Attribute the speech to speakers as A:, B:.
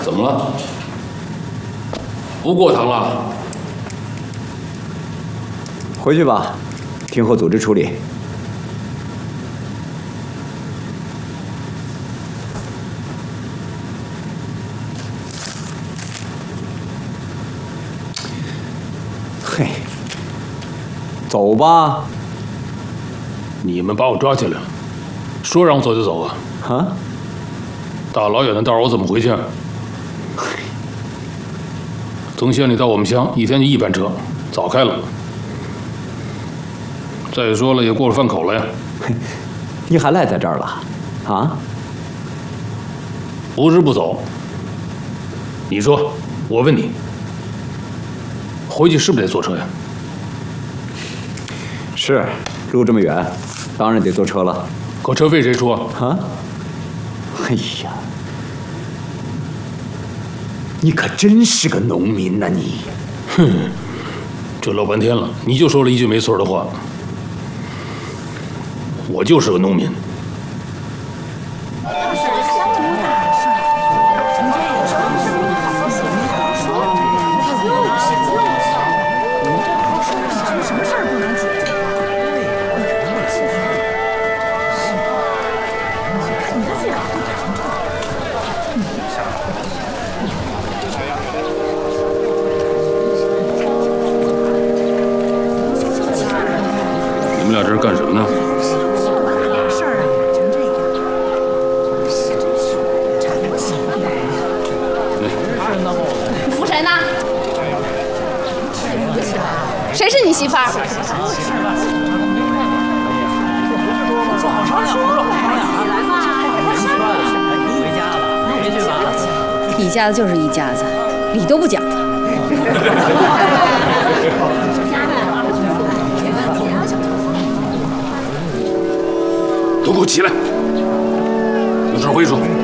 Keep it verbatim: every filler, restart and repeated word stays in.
A: 怎么了？不过堂了？
B: 回去吧，听候组织处理。嘿，走吧。
A: 你们把我抓起来了，说让我走就走啊？
B: 啊？
A: 大老远的道我怎么回去？从县里到我们乡一天就一班车，早开了。再说了，也过了饭口了呀。
B: 你还赖在这儿了？啊？
A: 不是不走。你说，我问你，回去是不是得坐车呀？
B: 是，路这么远，当然得坐车了。
A: 可车费谁出啊？
B: 啊？哎呀，你可真是个农民呐、啊、你！
A: 哼，这唠半天了，你就说了一句没错的话。我就是个农民。你们俩这是干什么呢？
C: 扶谁呢？谁是你媳妇儿？
D: 好商量，回家了，别去了。
E: 一家子就是一家子，理都不讲。
A: 都给我起来！有事回去说。